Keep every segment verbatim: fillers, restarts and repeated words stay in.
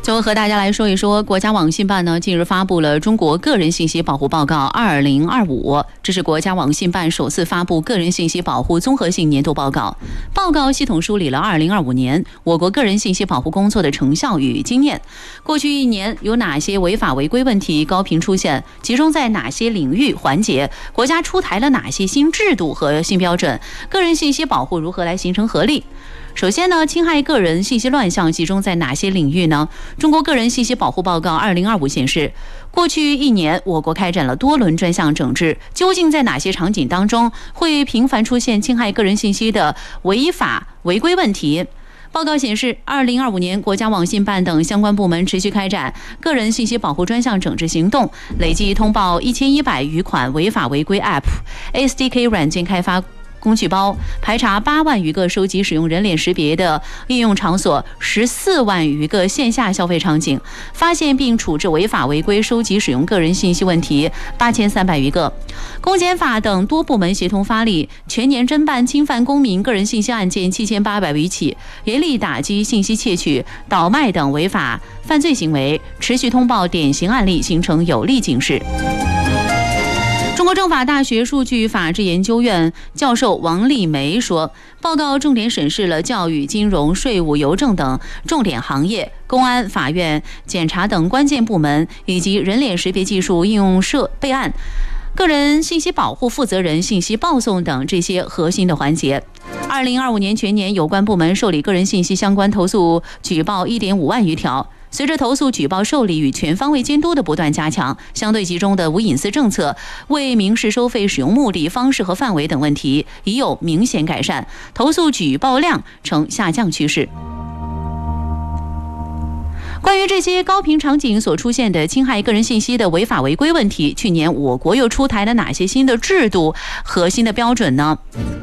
最后和大家来说一说，国家网信办呢近日发布了《中国个人信息保护报告二零二五》，这是国家网信办首次发布个人信息保护综合性年度报告。报告系统梳理了二零二五年我国个人信息保护工作的成效与经验，过去一年有哪些违法违规问题高频出现，集中在哪些领域环节，国家出台了哪些新制度和新标准，个人信息保护如何来形成合力。首先呢，侵害个人信息乱象集中在哪些领域呢？中国个人信息保护报告二零二五显示，过去一年我国开展了多轮专项整治，究竟在哪些场景当中会频繁出现侵害个人信息的违法违规问题？报告显示，二零二五年国家网信办等相关部门持续开展个人信息保护专项整治行动，累计通报一千一百余款违法违规 App、S D K 软件开发工具包，排查八万余个收集使用人脸识别的应用场所，十四万余个线下消费场景，发现并处置违法违规收集使用个人信息问题八千三百余个。公检法等多部门协同发力，全年侦办侵犯公民个人信息案件七千八百余起，严厉打击信息窃取、倒卖等违法犯罪行为，持续通报典型案例，形成有力警示。中国政法大学数据法治研究院教授王丽梅说，报告重点审视了教育、金融、税务、邮政等重点行业、公安、法院、检察等关键部门，以及人脸识别技术应用设备案、个人信息保护负责人信息报送等这些核心的环节。二零二五年全年有关部门受理个人信息相关投诉举报一点五万余条。随着投诉举报受理与全方位监督的不断加强，相对集中的无隐私政策为民事收费使用目的、方式和范围等问题已有明显改善，投诉举报量呈下降趋势。关于这些高频场景所出现的侵害个人信息的违法违规问题，去年我国又出台了哪些新的制度和新的标准呢？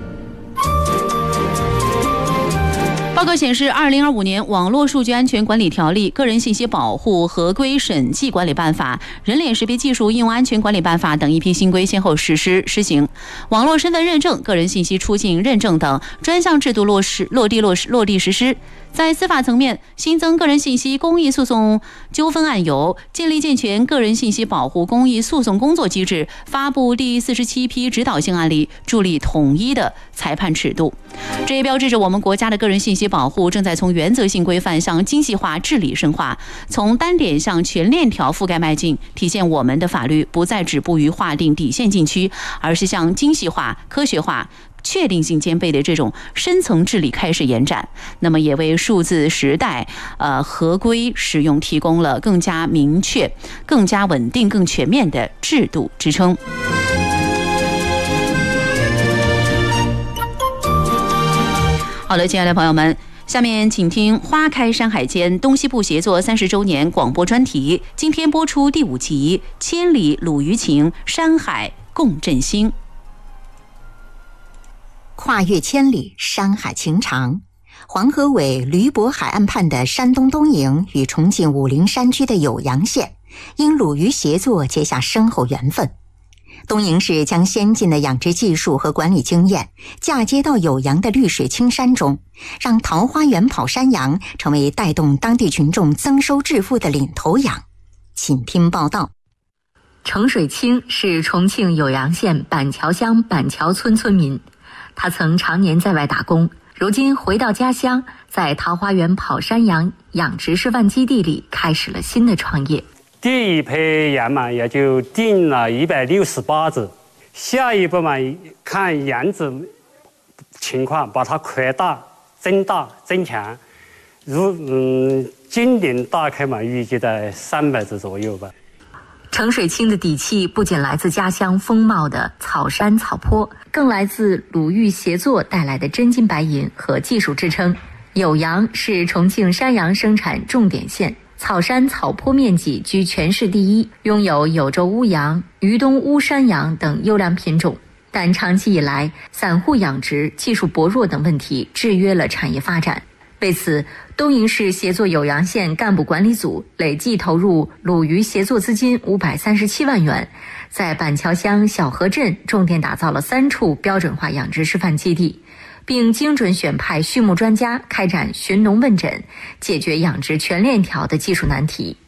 报告显示，二零二五年《网络数据安全管理条例》、《个人信息保护合规审计管理办法》、《人脸识别技术应用安全管理办法》等一批新规先后实施施行，网络身份认证、个人信息出境认证等专项制度落实落地落实落地实施。在司法层面，新增个人信息公益诉讼纠纷案由，建立健全个人信息保护公益诉讼工作机制，发布第四十七批指导性案例，助力统一的裁判尺度。这也标志着我们国家的个人信息保护正在从原则性规范向精细化治理深化，从单点向全链条覆盖迈进，体现我们的法律不再止步于划定底线禁区，而是向精细化、科学化、确定性兼备的这种深层治理开始延展。那么也为数字时代呃合规使用提供了更加明确、更加稳定、更全面的制度支撑。好的，亲爱的朋友们，下面请听《花开山海间》东西部协作三十周年广播专题，今天播出第五集《千里鲁渝情，山海共振兴》。 跨越千里，山海情长。黄河尾驴泊海岸畔的山东东营与重庆武陵山区的酉阳县，因鲁渝协作结下深厚缘分。东营市将先进的养殖技术和管理经验嫁接到酉阳的绿水青山中，让桃花源跑山羊成为带动当地群众增收致富的领头羊。请听报道。 程水清是重庆酉阳县板桥乡板桥村村民，他曾常年在外打工，如今回到家乡，在桃花源跑山羊养殖示范基地里开始了新的创业。 第一批羊嘛，也就定了一百六十八只，下一步嘛，看羊子情况，把它扩大、增大、增强。如嗯，今年大概嘛，预计在三百只左右吧。 程水清的底气不仅来自家乡丰茂的草山草坡，更来自鲁渝协作带来的真金白银和技术支撑。酉阳是重庆山羊生产重点县，草山草坡面积居全市第一，拥有酉州乌羊、渝东乌山羊等优良品种。但长期以来，散户养殖、技术薄弱等问题制约了产业发展。为此，东营市协作酉阳县干部管理组累计投入鲁渝协作资金五百三十七万元，在板桥乡小河镇重点打造了三处标准化养殖示范基地， 并精准选派畜牧专家开展巡农问诊，解决养殖全链条的技术难题。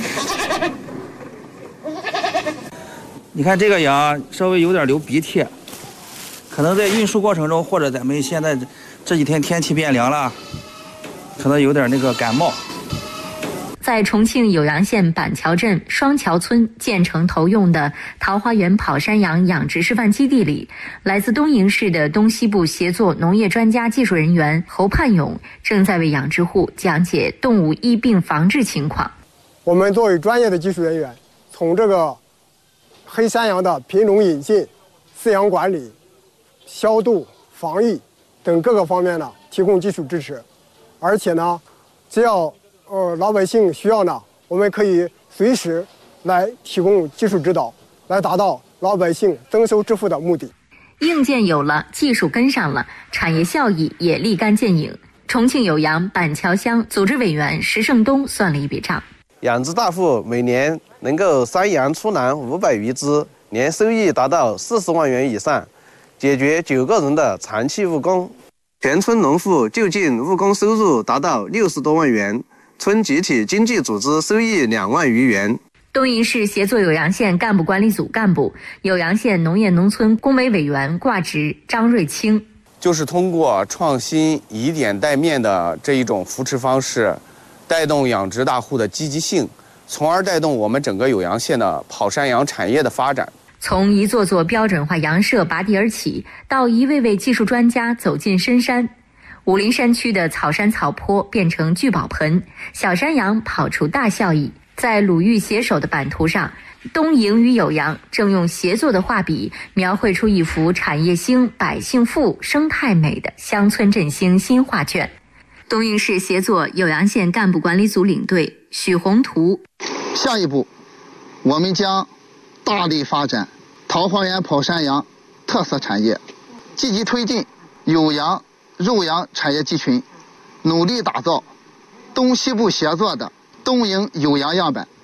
你看这个羊稍微有点流鼻涕，可能在运输过程中，或者咱们现在这几天天气变凉了，可能有点那个感冒。 在重庆酉阳县板桥镇双桥村建成投用的桃花源跑山羊养殖示范基地里，来自东营市的东西部协作农业专家技术人员侯盼勇正在为养殖户讲解动物疫病防治情况。 我们作为专业的技术人员，从这个黑山羊的品种引进、饲养管理、消毒、防疫等各个方面呢，提供技术支持。而且呢，只要呃老百姓需要呢，我们可以随时来提供技术指导，来达到老百姓增收致富的目的。 硬件有了，技术跟上了，产业效益也立竿见影。重庆酉阳板桥乡组织委员石胜东算了一笔账： 养殖大户每年能够山羊出栏五百余只，年收益达到四十万元以上，解决九个人的长期务工。全村农户就近务工收入达到六十多万元，村集体经济组织收益两万余元。 东营市协作酉阳县干部管理组干部、酉阳县农业农村工委委员挂职张瑞清， 就是通过创新以点带面的这一种扶持方式，带动养殖大户的积极性，从而带动我们整个酉阳县的跑山羊产业的发展。 从一座座标准化羊舍拔地而起，到一位位技术专家走进深山，武陵山区的草山草坡变成聚宝盆，小山羊跑出大效益。在鲁豫携手的版图上，东营与酉阳正用协作的画笔描绘出一幅产业兴、百姓富、生态美的乡村振兴新画卷。东营市协作酉阳县干部管理组领队许宏图， 下一步我们将大力发展桃花源跑山羊特色产业，积极推进酉阳肉羊产业集群，努力打造东西部协作的东营酉阳样板。